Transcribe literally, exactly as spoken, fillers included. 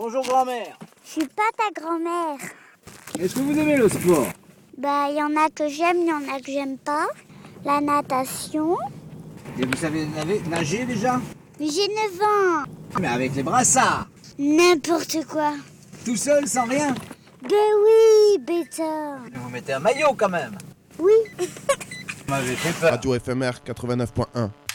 bonjour grand-mère. Je suis pas ta grand-mère. Est-ce que vous aimez le sport? Bah, il y en a que j'aime, il y en a que j'aime pas. La natation. Et vous savez nager, nager déjà? Mais j'ai neuf ans. Mais avec les brassards. N'importe quoi. Tout seul, sans rien? Ben oui, bêta. Vous mettez un maillot quand même. Oui. Vous m'avez fait peur. Radio F M R quatre-vingt-neuf point un.